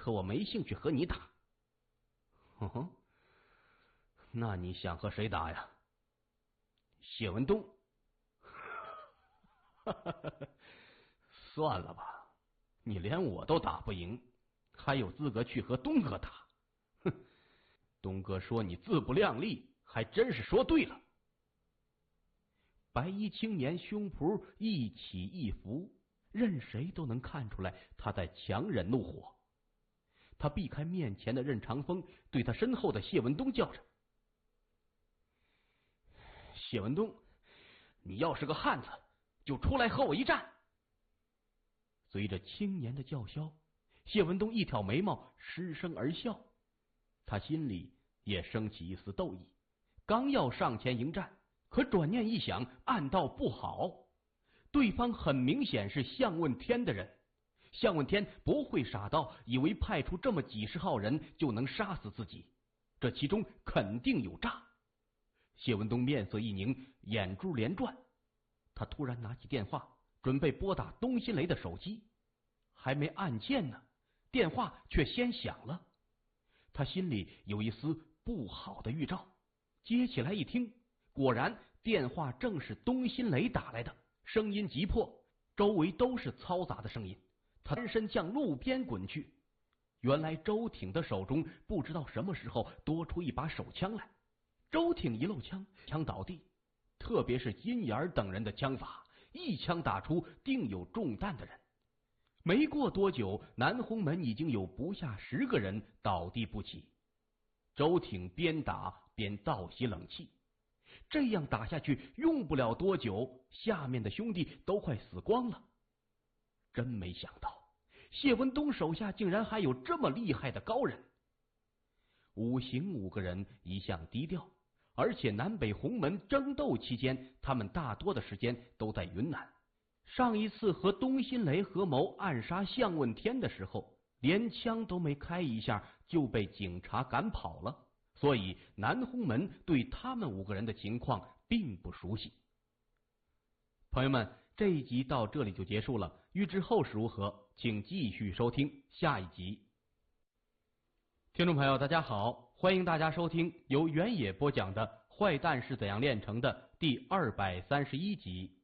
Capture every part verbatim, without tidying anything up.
可我没兴趣和你打。哼哼，那你想和谁打呀？谢文东。算了吧，你连我都打不赢，还有资格去和东哥打？哼，东哥说你自不量力，还真是说对了。白衣青年胸脯一起一伏，任谁都能看出来他在强忍怒火。他避开面前的任长风，对他身后的谢文东叫着：谢文东，你要是个汉子，就出来和我一战。随着青年的叫嚣，谢文东一挑眉毛，失声而笑。他心里也升起一丝斗意，刚要上前迎战，可转念一想，暗道不好。对方很明显是向问天的人，向问天不会傻到以为派出这么几十号人就能杀死自己，这其中肯定有诈。谢文东面色一凝，眼珠连转，他突然拿起电话，准备拨打东新雷的手机，还没按键呢，电话却先响了。他心里有一丝不好的预兆，接起来一听，果然电话正是东新雷打来的，声音急迫，周围都是嘈杂的声音。他翻身向路边滚去，原来周挺的手中不知道什么时候多出一把手枪来。周挺一漏枪，枪倒地，特别是金眼等人的枪法，一枪打出定有中弹的人。没过多久，南红门已经有不下十个人倒地不起。周挺边打边倒吸冷气，这样打下去，用不了多久，下面的兄弟都快死光了。真没想到，谢文东手下竟然还有这么厉害的高人。五行五个人一向低调，而且南北红门争斗期间，他们大多的时间都在云南。上一次和东新雷合谋暗杀向问天的时候，连枪都没开一下就被警察赶跑了，所以南红门对他们五个人的情况并不熟悉。朋友们，这一集到这里就结束了，欲知后事如何，请继续收听下一集。听众朋友大家好，欢迎大家收听由原野播讲的《坏蛋是怎样炼成的》第二百三十一集。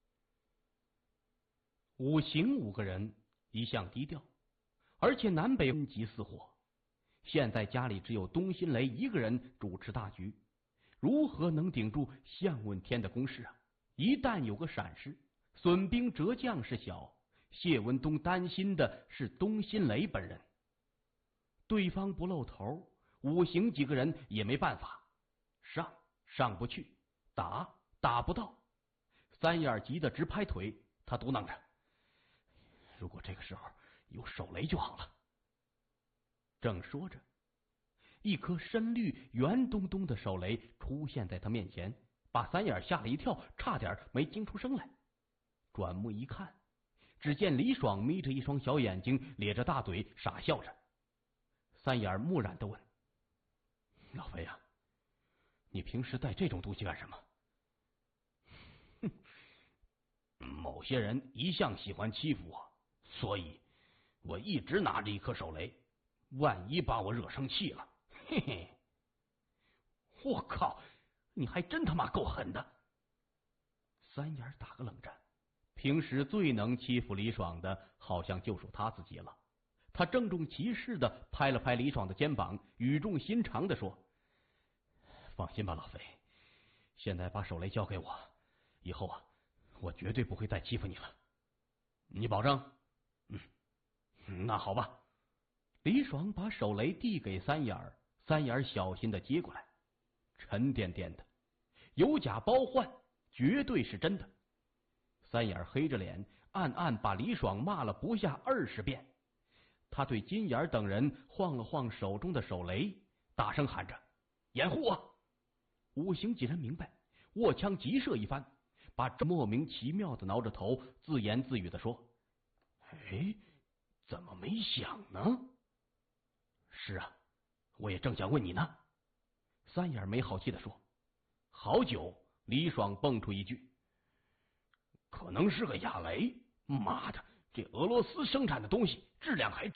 五行五个人一向低调，而且南北分级似火，现在家里只有东新雷一个人主持大局，如何能顶住向问天的攻势啊？一旦有个闪失，损兵折将是小，谢文东担心的是东新雷本人。对方不露头，五行几个人也没办法，上上不去，打打不到。三眼急得直拍腿，他嘟囔着：如果这个时候有手雷就好了。正说着，一颗深绿圆咚咚的手雷出现在他面前，把三眼吓了一跳，差点没惊出声来。转目一看，只见李爽眯着一双小眼睛，咧着大嘴傻笑着。三眼木然地问：老飞啊，你平时带这种东西干什么？哼，某些人一向喜欢欺负我，所以我一直拿着一颗手雷，万一把我惹生气了，嘿嘿。我靠，你还真他妈够狠的！三眼打个冷战，平时最能欺负李爽的，好像就属他自己了。他郑重其事的拍了拍李爽的肩膀，语重心长的说：放心吧，老飞，现在把手雷交给我，以后啊，我绝对不会再欺负你了。你保证？嗯，那好吧。李爽把手雷递给三眼，三眼小心的接过来，沉甸甸的，有假包换，绝对是真的。三眼黑着脸，暗暗把李爽骂了不下二十遍。他对金眼等人晃了晃手中的手雷，大声喊着：掩护我！五行几人明白，握枪急射一番，把这莫名其妙的挠着头，自言自语的说：哎，怎么没响呢？是啊，我也正想问你呢。三眼没好气的说。好久，李爽蹦出一句：可能是个哑雷，妈的，这俄罗斯生产的东西质量还